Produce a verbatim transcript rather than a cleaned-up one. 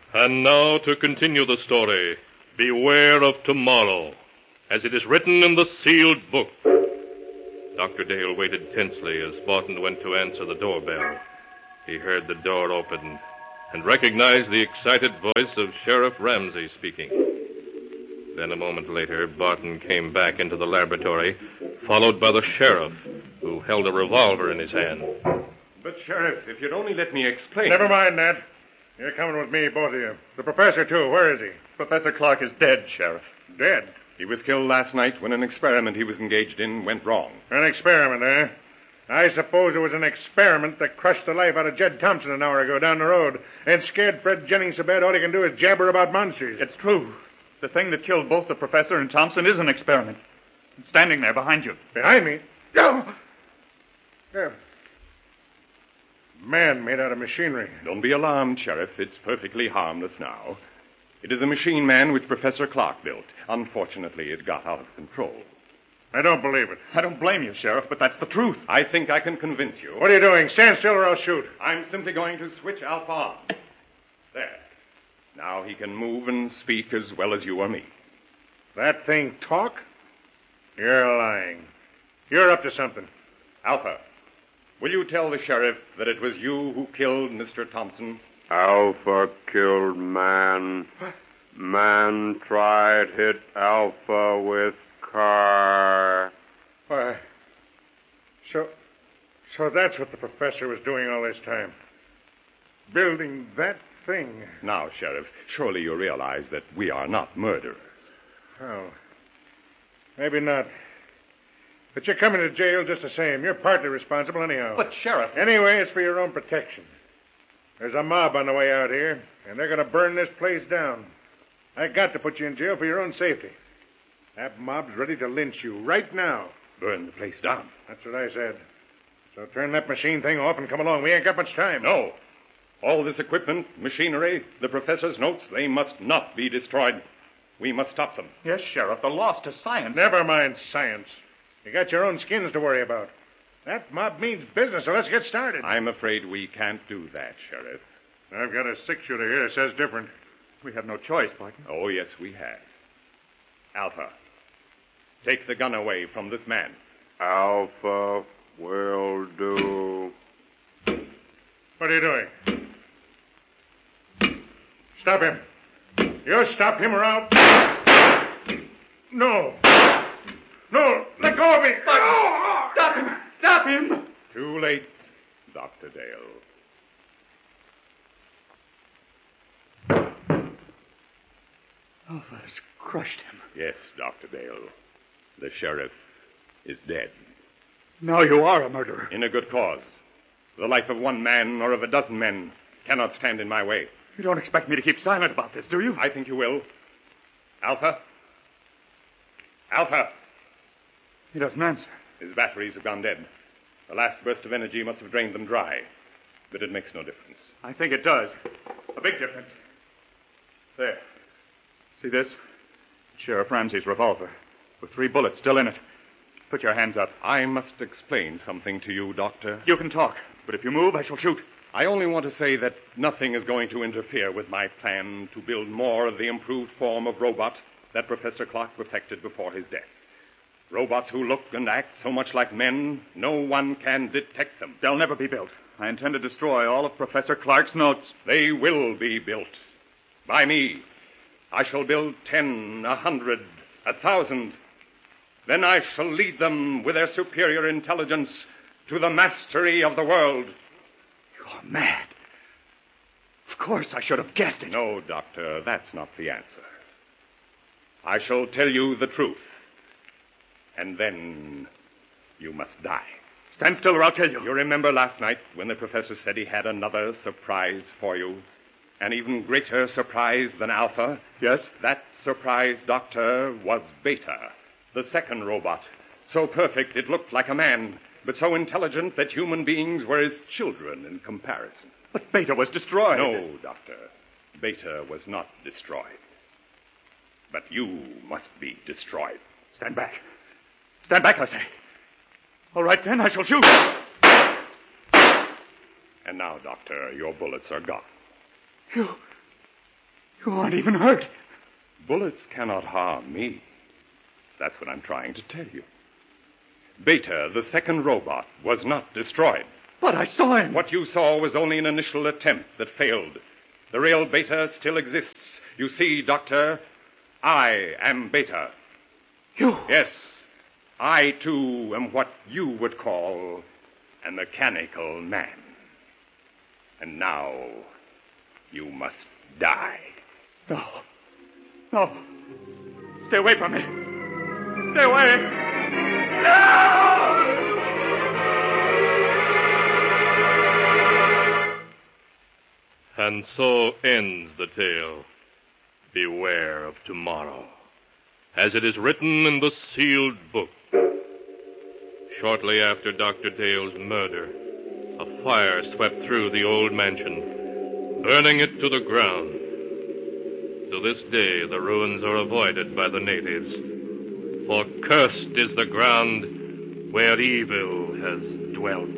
And now to continue the story. Beware of tomorrow, as it is written in the sealed book. Doctor Dale waited tensely as Barton went to answer the doorbell. He heard the door open and recognized the excited voice of Sheriff Ramsey speaking. Then a moment later, Barton came back into the laboratory, followed by the sheriff, who held a revolver in his hand. But, Sheriff, if you'd only let me explain... Never mind that. You're coming with me, both of you. The professor, too. Where is he? Professor Clark is dead, Sheriff. Dead? He was killed last night when an experiment he was engaged in went wrong. An experiment, eh? I suppose it was an experiment that crushed the life out of Jed Thompson an hour ago down the road and scared Fred Jennings so bad all he can do is jabber about monsters. It's true. The thing that killed both the professor and Thompson is an experiment. It's standing there behind you. Behind me? Oh! Yeah. Man made out of machinery. Don't be alarmed, Sheriff. It's perfectly harmless now. It is a machine man which Professor Clark built. Unfortunately, it got out of control. I don't believe it. I don't blame you, Sheriff, but that's the truth. I think I can convince you. What are you doing? Stand still or I'll shoot. I'm simply going to switch Alpha on. There. Now he can move and speak as well as you or me. That thing talk? You're lying. You're up to something. Alpha, will you tell the sheriff that it was you who killed Mister Thompson? Alpha killed man. Man tried hit Alpha with car. Why, so, so that's what the professor was doing all this time. Building that thing. Now, Sheriff, surely you realize that we are not murderers. Oh, maybe not. But you're coming to jail just the same. You're partly responsible anyhow. But, Sheriff... Anyway, it's for your own protection. There's a mob on the way out here, and they're going to burn this place down. I got to put you in jail for your own safety. That mob's ready to lynch you right now. Burn the place down. That's what I said. So turn that machine thing off and come along. We ain't got much time. No. All this equipment, machinery, the professor's notes, they must not be destroyed. We must stop them. Yes, Sheriff, the loss to science. Never mind science. You got your own skins to worry about. That mob means business, so let's get started. I'm afraid we can't do that, Sheriff. I've got a six-shooter here that says different. We have no choice, Barton. Oh, yes, we have. Alpha, take the gun away from this man. Alpha will do. What are you doing? Stop him. You stop him or I'll... No. No, let go of me. No. Stop him. Stop him. Too late, Doctor Dale. Alpha has crushed him. Yes, Doctor Dale. The sheriff is dead. Now you are a murderer. In a good cause. The life of one man or of a dozen men cannot stand in my way. You don't expect me to keep silent about this, do you? I think you will. Alpha? Alpha? He doesn't answer. His batteries have gone dead. The last burst of energy must have drained them dry. But it makes no difference. I think it does. A big difference. There. See this? Sheriff Ramsey's revolver, with three bullets still in it. Put your hands up. I must explain something to you, Doctor. You can talk, but if you move, I shall shoot. I only want to say that nothing is going to interfere with my plan to build more of the improved form of robot that Professor Clark perfected before his death. Robots who look and act so much like men, no one can detect them. They'll never be built. I intend to destroy all of Professor Clark's notes. They will be built. By me. I shall build ten, a hundred, a thousand. Then I shall lead them with their superior intelligence to the mastery of the world. You're mad. Of course, I should have guessed it. No, Doctor, that's not the answer. I shall tell you the truth. And then you must die. Stand still or I'll kill you. You remember last night when the professor said he had another surprise for you? An even greater surprise than Alpha? Yes? That surprise, Doctor, was Beta, the second robot. So perfect it looked like a man, but so intelligent that human beings were his children in comparison. But Beta was destroyed. No, Doctor. Beta was not destroyed. But you must be destroyed. Stand back. Stand back, I say. All right, then, I shall shoot. And now, Doctor, your bullets are gone. You... You aren't even hurt. Bullets cannot harm me. That's what I'm trying to tell you. Beta, the second robot, was not destroyed. But I saw him. What you saw was only an initial attempt that failed. The real Beta still exists. You see, Doctor, I am Beta. You? Yes, I, too, am what you would call a mechanical man. And now, you must die. No. No. Stay away from me. Stay away. No! And so ends the tale. Beware of tomorrow, as it is written in the sealed book. Shortly after Doctor Dale's murder, a fire swept through the old mansion, burning it to the ground. To this day, the ruins are avoided by the natives, for cursed is the ground where evil has dwelt.